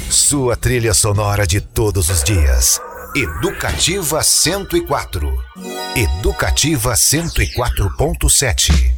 Sua trilha sonora de todos os dias. Educativa 104. Educativa 104.7.